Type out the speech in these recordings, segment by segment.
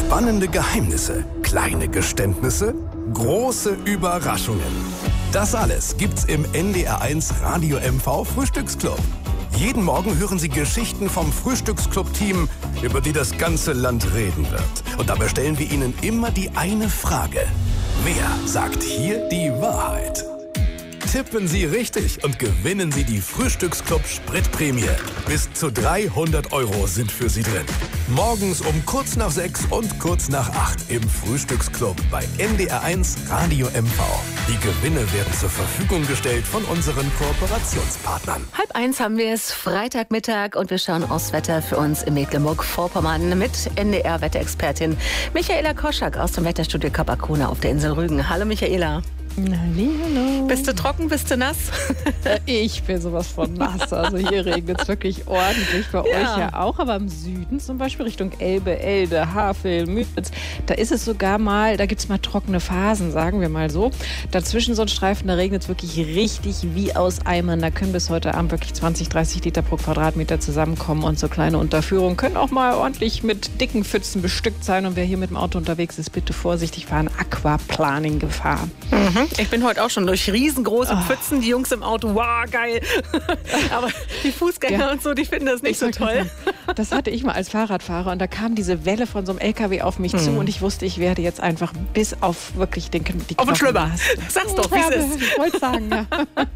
Spannende Geheimnisse, kleine Geständnisse, große Überraschungen. Das alles gibt's im NDR1 Radio MV Frühstücksclub. Jeden Morgen hören Sie Geschichten vom Frühstücksclub-Team, über die das ganze Land reden wird. Und dabei stellen wir Ihnen immer die eine Frage. Wer sagt hier die Wahrheit? Tippen Sie richtig und gewinnen Sie die Frühstücksclub Spritprämie. Bis zu 300 € sind für Sie drin. Morgens um kurz nach 6 und kurz nach 8 im Frühstücksclub bei NDR1 Radio MV. Die Gewinne werden zur Verfügung gestellt von unseren Kooperationspartnern. 12:30 haben wir es, Freitagmittag, und wir schauen aufs Wetter für uns in Mecklenburg-Vorpommern mit NDR-Wetterexpertin Michaela Koschak aus dem Wetterstudio Kapakona auf der Insel Rügen. Hallo Michaela. Hallo. Bist du trocken, bist du nass? Ich bin sowas von nass. Also hier regnet es wirklich ordentlich, bei euch ja auch. Aber im Süden, zum Beispiel Richtung Elbe, Elde, Havel, Müritz, da ist es sogar mal, da gibt es mal trockene Phasen, sagen wir mal so. Dazwischen so ein Streifen, da regnet es wirklich richtig wie aus Eimern. Da können bis heute Abend wirklich 20, 30 Liter pro Quadratmeter zusammenkommen. Und so kleine Unterführungen können auch mal ordentlich mit dicken Pfützen bestückt sein. Und wer hier mit dem Auto unterwegs ist, bitte vorsichtig fahren. Aquaplaning-Gefahr. Ich bin heute auch schon durch riesengroße Pfützen, die Jungs im Auto, wow, geil. Aber die Fußgänger und so, die finden das nicht so toll. Das hatte ich mal als Fahrradfahrer und da kam diese Welle von so einem LKW auf mich zu und ich wusste, ich werde jetzt einfach bis auf wirklich die auf den Schlüpper. Sag's doch, wie es ist. Ich wollte sagen, ja.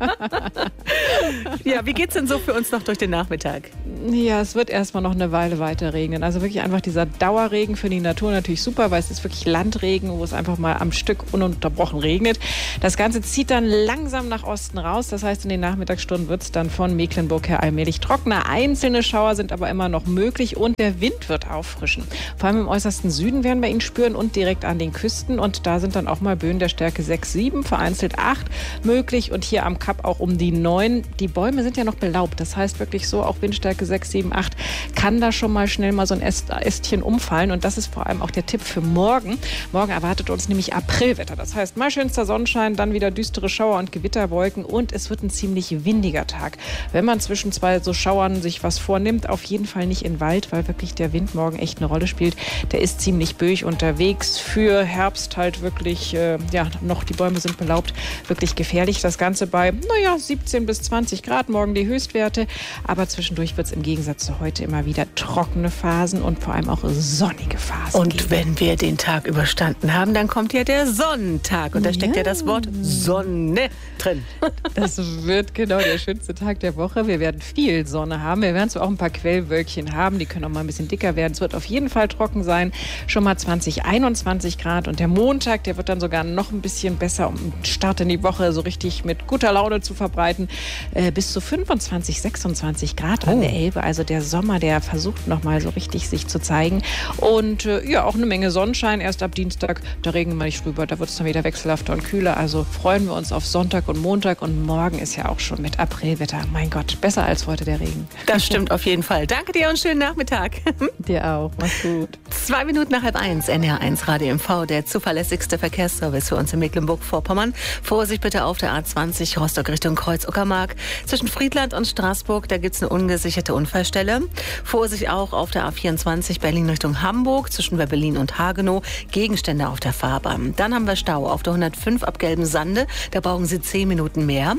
Ja, wie geht's denn so für uns noch durch den Nachmittag? Ja, es wird erstmal noch eine Weile weiter regnen. Also wirklich einfach dieser Dauerregen für die Natur natürlich super, weil es ist wirklich Landregen, wo es einfach mal am Stück ununterbrochen regnet. Das Ganze zieht dann langsam nach Osten raus. Das heißt, in den Nachmittagsstunden wird es dann von Mecklenburg her allmählich trockener. Einzelne Schauer sind aber immer noch möglich und der Wind wird auffrischen. Vor allem im äußersten Süden werden wir ihn spüren und direkt an den Küsten. Und da sind dann auch mal Böen der Stärke 6, 7, vereinzelt 8 möglich. Und hier am Kap auch um die 9. Die Bäume sind ja noch belaubt. Das heißt wirklich so, auch Windstärke 6, 7, 8 kann da schon mal schnell mal so ein Ästchen umfallen. Und das ist vor allem auch der Tipp für morgen. Morgen erwartet uns nämlich Aprilwetter. Das heißt, mal schönster Sonnenschein, dann wieder düstere Schauer und Gewitterwolken und es wird ein ziemlich windiger Tag. Wenn man zwischen zwei so Schauern sich was vornimmt, auf jeden Fall nicht in den Wald, weil wirklich der Wind morgen echt eine Rolle spielt. Der ist ziemlich böig unterwegs. Für Herbst halt wirklich, noch die Bäume sind belaubt, wirklich gefährlich. Das Ganze bei, 17 bis 20 Grad, morgen die Höchstwerte. Aber zwischendurch wird es im Gegensatz zu heute immer wieder trockene Phasen und vor allem auch sonnige Phasen Und geben. wenn wir den Tag überstanden haben, dann kommt ja der Sonnentag. Und da steckt ja das Wort Sonne drin. Das wird genau der schönste Tag der Woche. Wir werden viel Sonne haben. Wir werden zwar auch ein paar Quellwölkchen haben, die können auch mal ein bisschen dicker werden. Es wird auf jeden Fall trocken sein. Schon mal 20, 21 Grad. Und der Montag, der wird dann sogar noch ein bisschen besser, um den Start in die Woche so richtig mit guter Laune zu verbreiten. Bis zu 25, 26 Grad an der Elbe. Also der Sommer, der versucht noch mal so richtig sich zu zeigen. Und auch eine Menge Sonnenschein. Erst ab Dienstag, da regnen wir nicht rüber. Da wird es dann wieder wechselhafter und kühler. Also freuen wir uns auf Sonntag und Montag. Und morgen ist ja auch schon mit Aprilwetter. Mein Gott, besser als heute der Regen. Das stimmt auf jeden Fall. Danke dir und schönen Nachmittag. Dir auch. Mach's gut. 2 Minuten nach 12:30, NDR1 Radio MV, der zuverlässigste Verkehrsservice für uns in Mecklenburg-Vorpommern. Vorsicht bitte auf der A20 Rostock Richtung Kreuz-Uckermark. Zwischen Friedland und Straßburg, da gibt es eine ungesicherte Unfallstelle. Vorsicht auch auf der A24 Berlin Richtung Hamburg, zwischen Berlin und Hagenow. Gegenstände auf der Fahrbahn. Dann haben wir Stau auf der 105 ab Gelbensande. Da brauchen Sie 10 Minuten mehr.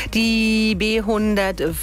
Die B111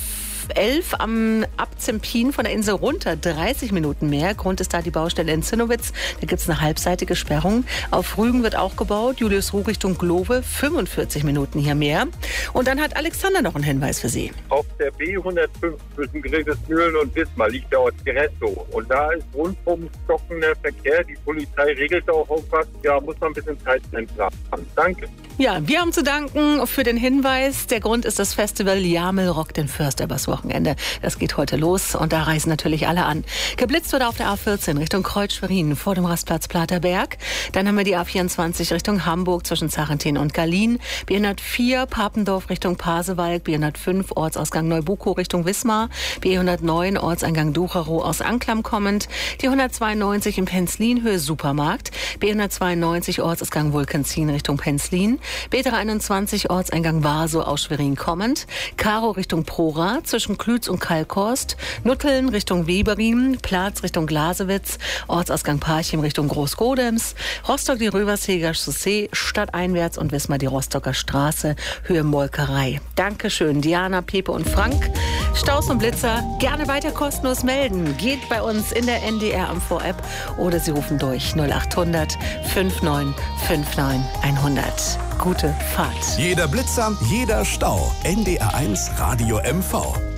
ab Zempin von der Insel runter 30 Minuten mehr. Grund ist da die Baustelle in Zinnowitz. Da gibt es eine halbseitige Sperrung. Auf Rügen wird auch gebaut. Julius-Ruh Richtung Glowe 45 Minuten hier mehr. Und dann hat Alexander noch einen Hinweis für Sie. Auf der B105 zwischen Grevesmühlen und Wismar liegt der Ort Geresto. Und da ist rundum stockender Verkehr. Die Polizei regelt auch irgendwas. Ja, muss man ein bisschen Zeit einplanen. Danke. Ja, wir haben zu danken für den Hinweis. Der Grund ist das Festival Jamel Rock den Förster übers Wochenende. Das geht heute los und da reisen natürlich alle an. Geblitzt wurde auf der A14 Richtung Kreuz-Schwerin vor dem Rastplatz Platerberg. Dann haben wir die A24 Richtung Hamburg zwischen Zachentin und Gallien. B104 Papendorf Richtung Pasewalk. B105 Ortsausgang Neubukow Richtung Wismar. B109 Ortseingang Ducherow aus Anklam kommend. Die 192 in Penzlin Höhe Supermarkt. B192 Ortsausgang Vulkanzin Richtung Penzlin. B321 Ortseingang Warsow aus Schwerin kommend. Karo Richtung Prora zwischen Klütz und Kalkhorst. Nutteln Richtung Weberin. Platz Richtung Glasewitz. Ortsausgang Parchim Richtung Großgodems. Rostock die Röversheger Chaussee stadteinwärts und Wismar die Rostocker Straße Höhe Molkerei. Dankeschön, Diana, Pepe und Frank. Staus und Blitzer gerne weiter kostenlos melden. Geht bei uns in der NDR am App oder Sie rufen durch 0800 5959 100. Gute Fahrt. Jeder Blitzer, jeder Stau. NDR1 Radio MV.